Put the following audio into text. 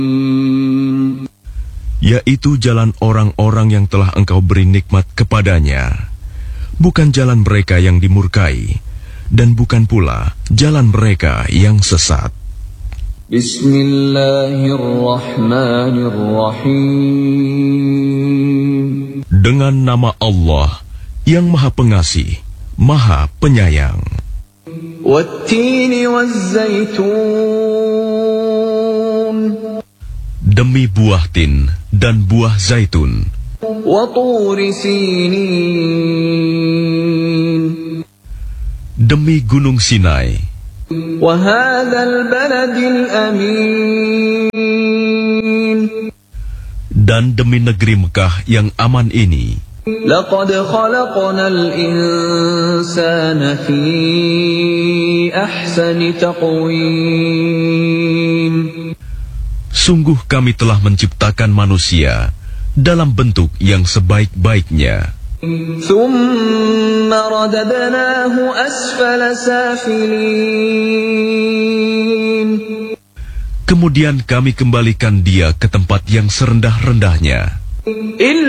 yaitu jalan orang-orang yang telah Engkau beri nikmat kepadanya, bukan jalan mereka yang dimurkai, dan bukan pula jalan mereka yang sesat. Bismillahirrahmanirrahim. Dengan nama Allah yang Maha Pengasih, Maha Penyayang. Wattini wazzaitun. Demi buah tin dan buah zaitun. Waturi sinin. Demi gunung Sinai. Wahadzal baladil amin. Dan demi negeri Mekah yang aman ini. Laqad khalaqnal insana fi ahsani taqwim. Sungguh kami telah menciptakan manusia dalam bentuk yang sebaik-baiknya. Thumma radadnahu asfala safilin. Kemudian kami kembalikan dia ke tempat yang serendah-rendahnya.